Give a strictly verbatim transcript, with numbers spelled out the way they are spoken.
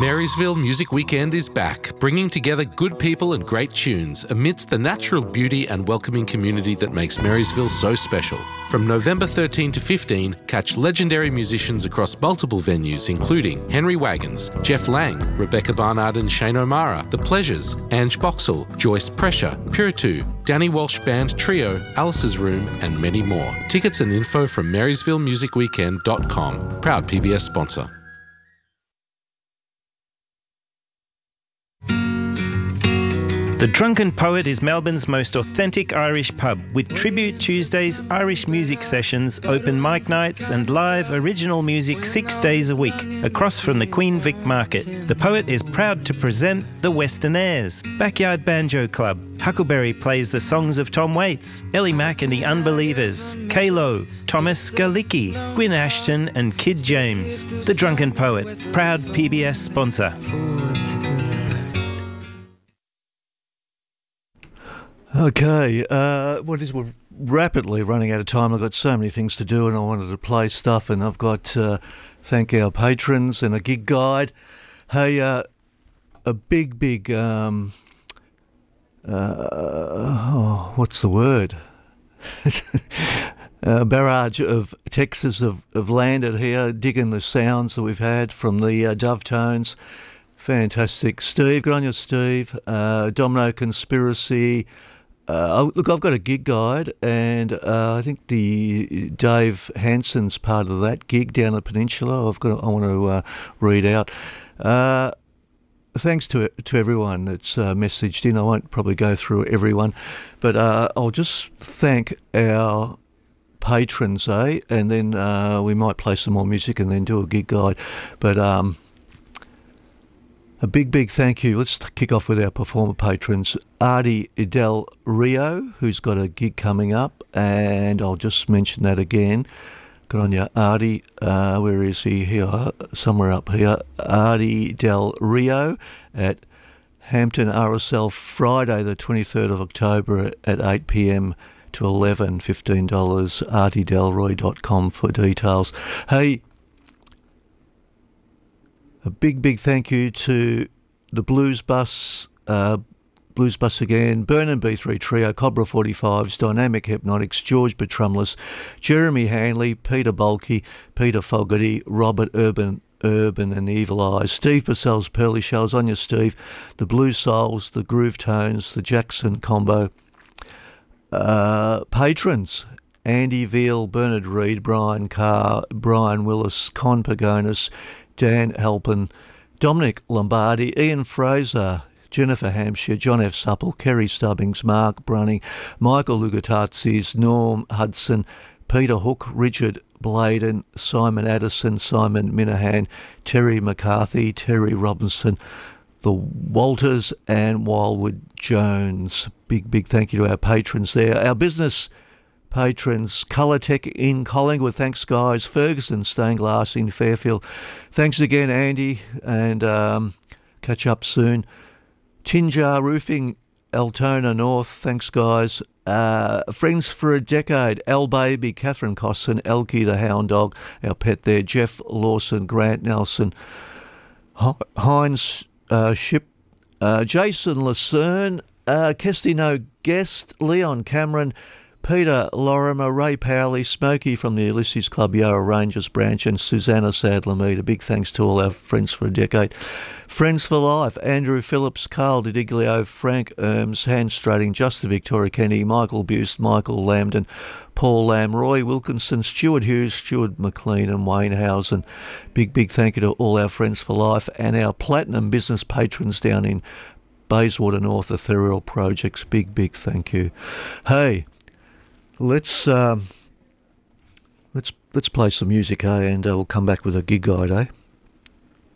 Marysville Music Weekend is back, bringing together good people and great tunes amidst the natural beauty and welcoming community that makes Marysville so special. From November thirteenth to fifteenth, catch legendary musicians across multiple venues including Henry Wagons, Jeff Lang, Rebecca Barnard and Shane O'Mara, The Pleasures, Ange Boxall, Joyce Pressure, Piritu, Danny Walsh Band Trio, Alice's Room and many more. Tickets and info from marysville music weekend dot com. Proud P B S sponsor. The Drunken Poet is Melbourne's most authentic Irish pub, with Tribute Tuesdays, Irish music sessions, open mic nights and live original music six days a week, across from the Queen Vic Market. The Poet is proud to present the Western Airs, Backyard Banjo Club. Huckleberry plays the songs of Tom Waits, Ellie Mack and the Unbelievers, K-Lo, Thomas Galicki, Gwyn Ashton and Kid James. The Drunken Poet, proud P B S sponsor. Okay, uh, what is we're rapidly running out of time. I've got so many things to do and I wanted to play stuff, and I've got uh, thank our patrons and a gig guide. Hey, uh, a big, big, um, uh, oh, what's the word? A barrage of Texas have, have landed here, digging the sounds that we've had from the uh, Dove Tones. Fantastic. Steve, good on you, Steve. Uh, Domino Conspiracy. Uh, look, I've got a gig guide, and uh, I think the Dave Hanson's part of that gig down the peninsula. I've got. I want to uh, read out. Uh, thanks to to everyone that's uh, messaged in. I won't probably go through everyone, but uh, I'll just thank our patrons, eh? And then uh, we might play some more music and then do a gig guide. But um, a big, big thank you. Let's kick off with our performer patrons. Artie Del Rio, who's got a gig coming up, and I'll just mention that again. Good on you, Artie. Uh, where is he? Here, somewhere up here. Artie Del Rio at Hampton R S L, Friday the twenty-third of October at eight p.m. to eleven, fifteen dollars. artie delroy dot com for details. Hey, a big, big thank you to the Blues Bus, uh, Blues Bus again, Burn B three Trio, Cobra forty-fives, Dynamic Hypnotics, George Petrumlus, Jeremy Hanley, Peter Bulkey, Peter Fogarty, Robert Urban, Urban and the Evil Eyes, Steve Purcell's Pearly Shells, on you, Steve, the Blue Souls, the Groove Tones, the Jackson Combo, uh, patrons, Andy Veal, Bernard Reid, Brian Carr, Brian Willis, Con Pagonis, Dan Halpin, Dominic Lombardi, Ian Fraser, Jennifer Hampshire, John F. Supple, Kerry Stubbings, Mark Brunning, Michael Lugatazis, Norm Hudson, Peter Hook, Richard Bladen, Simon Addison, Simon Minahan, Terry McCarthy, Terry Robinson, the Walters and Wildwood Jones. Big, big thank you to our patrons there. Our business patrons, Colourtech in Collingwood, thanks guys, Ferguson Stained Glass in Fairfield, thanks again Andy, and um, catch up soon. Tinjar Roofing, Altona North, thanks guys. Uh, friends for a decade, L Baby, Catherine Cosson, Elkie the Hound Dog, our pet there, Jeff Lawson, Grant Nelson, Heinz uh, Ship, uh, Jason Lucerne, uh, Kestino Guest, Leon Cameron, Peter Lorimer, Ray Powley, Smokey from the Ulysses Club Yarra Rangers branch, and Susanna Sadler-Mead. A big thanks to all our friends for a decade. Friends for life, Andrew Phillips, Carl DiDiglio, Frank Erms, Hans Strading, Justin Victoria Kenny, Michael Bust, Michael Lambden, Paul Lamb, Roy Wilkinson, Stuart Hughes, Stuart McLean and Wayne Housen. Big, big thank you to all our friends for life and our platinum business patrons down in Bayswater North, Ethereal Projects. Big, big thank you. Hey, Let's um, let's let's play some music, eh? And uh, we'll come back with a gig guide, eh?